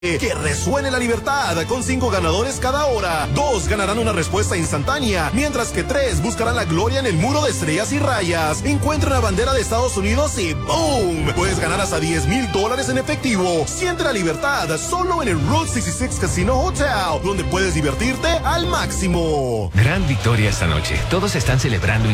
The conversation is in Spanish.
Que resuene la libertad con 5 ganadores cada hora. 2 ganarán una respuesta instantánea, mientras que 3 buscarán la gloria en el muro de estrellas y rayas. Encuentra una bandera de Estados Unidos y ¡boom! Puedes ganar hasta $10,000 en efectivo. Siente la libertad solo en el Route 66 Casino Hotel, donde puedes divertirte al máximo. Gran victoria esta noche. Todos están celebrando